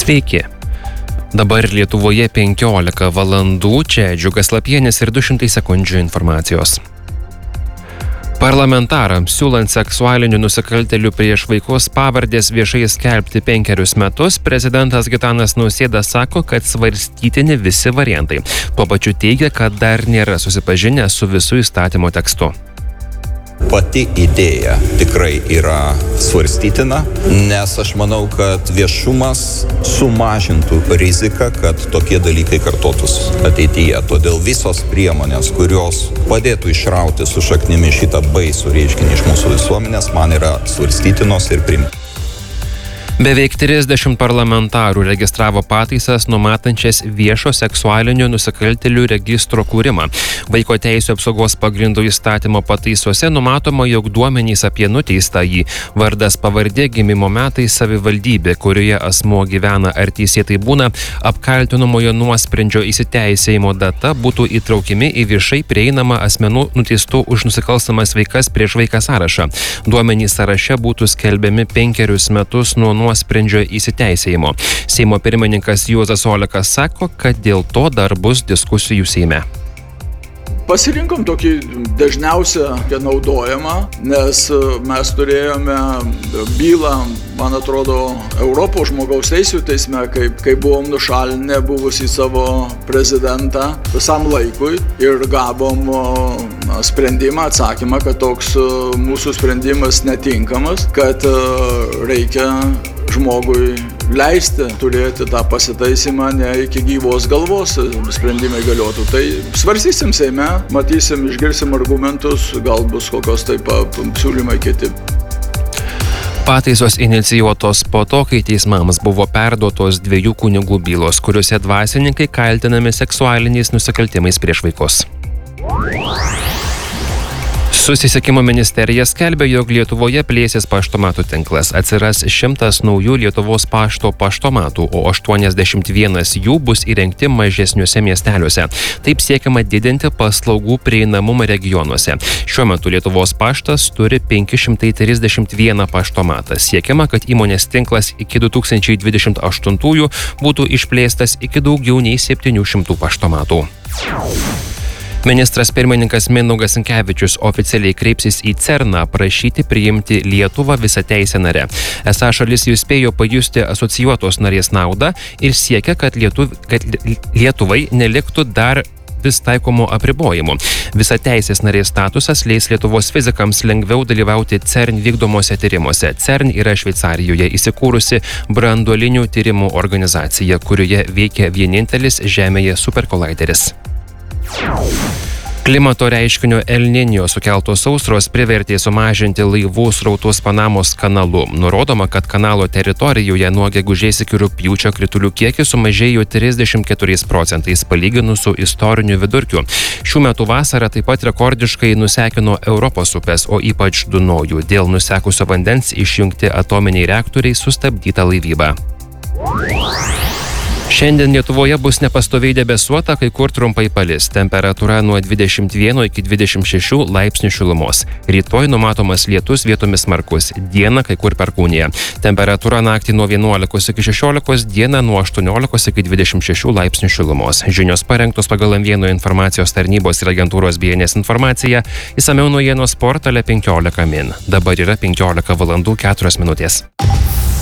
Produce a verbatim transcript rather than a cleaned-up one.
Sveiki. Dabar Lietuvoje penkiolika valandų, čia Džiugas Lapienis ir du šimtai sekundžių informacijos. Parlamentarams siūlant seksualinių nusikaltėlių prieš vaikus pavardės viešai skelbti penkerius metus, prezidentas Gitanas Nausėda sako, kad svarstytini visi variantai. Tuo pačiu teigia, kad dar nėra susipažinę su visų įstatymo tekstu. Pati idėja tikrai yra svarstytina, nes aš manau, kad viešumas sumažintų riziką, kad tokie dalykai kartotųsi ateityje. Todėl visos priemonės, kurios padėtų išrauti su šaknimi šitą baisų reiškinį iš mūsų visuomenės, man yra svarstytinos ir priimtinos. Beveik trisdešimt parlamentarų registravo pataisas numatančias viešo seksualinių nusikaltėlių registro kūrimą. Vaiko teisių apsaugos pagrindų įstatymo pataisose numatoma, jog duomenys apie nuteistąjį, vardas, pavardė, gimimo metai, savivaldybė, kurioje asmuo gyvena ar teisėtai būna, apkaltinamojo nuosprendžio įsiteisėjimo data būtų įtraukiami į viešai prieinamą asmenų nuteistų už nusikalstamas veikas prieš vaiką sąrašą. Duomenys sąraše būtų skelbiami penkerius metus nuo nuosprendžio įsiteisėjimo. Seimo pirmininkas Juozas Olekas sako, kad dėl to dar bus diskusijų Seime. Pasirinkom tokį dažniausią naudojamą, nes mes turėjome bylą, man atrodo, Europos žmogaus teisių teisme, kaip, kaip buvom nušalinę buvusį savo prezidentą visam laikui ir gavom sprendimą, atsakymą, kad toks mūsų sprendimas netinkamas, kad reikia žmogui leisti turėti tą pasitaisymą ne iki gyvos galvos sprendimai galiotų. Tai svarstysim Seime, matysim, išgirsim argumentus, gal bus kokios taip siūlymai kiti. Pataisos inicijuotos po to, kai teismams buvo perduotos dviejų kunigų bylos, kuriuose dvasininkai kaltinami seksualiniais nusikaltimais prieš vaikus. Susisiekimo ministerija skelbia, jog Lietuvoje plėsis paštomatų tinklas. Atsiras šimtas naujų Lietuvos pašto paštomatų, o aštuoniasdešimt vienas jų bus įrengti mažesniuose miesteliuose. Taip siekiama didinti paslaugų prieinamumą regionuose. Šiuo metu Lietuvos paštas turi penki šimtai trisdešimt vieną paštomatą. Siekiama, kad įmonės tinklas iki du tūkstančiai dvidešimt aštuntųjų būtų išplėstas iki daugiau nei septynių šimtų paštomatų. Ministras pirmininkas Mindaugas Sinkevičius oficialiai kreipsis į CERNą prašyti priimti Lietuvą visateisę narę. Esą šalis jau spėjo pajusti asocijuotos narės naudą ir siekia, kad, Lietuv, kad Lietuvai neliktų dar vis taikomų apribojimų. Visateisės narės statusas leis Lietuvos fizikams lengviau dalyvauti CERN vykdomose tyrimuose. CERN yra Šveicarijoje įsikūrusi branduolinių tyrimų organizacija, kurioje veikia vienintelis Žemėje superkolaideris. Klimato reiškinio El Niño sukeltos sausros privertė sumažinti laivų srautus Panamos kanalu. Nurodoma, kad kanalo teritorijoje nuo gegužės iki rugpjūčio kritulių kiekis sumažėjo trisdešimt keturiais procentais palyginus su istoriniu vidurkiu. Šių metų vasarą taip pat rekordiškai nusekino Europos upės, o ypač Dunojų. Dėl nusekusio vandens išjungti atominiai reaktoriai, sustabdyta laivyba. Šiandien Lietuvoje bus nepastoviai debesuota, kai kur trumpai palis. Temperatūra nuo dvidešimt vieno iki dvidešimt šešių laipsnių šilumos. Rytoj numatomas lietus, vietomis smarkus. Dieną kai kur perkūnija. Temperatūra naktį nuo vienuolikos iki šešiolikos, dieną nuo aštuoniolikos iki dvidešimt šešių laipsnių šilumos. Žinios parengtos pagal M vienas informacijos tarnybos ir agentūros B N S informaciją. Išsamiau naujienos portale penkiolika min. Dabar yra penkiolika valandų keturios minutės.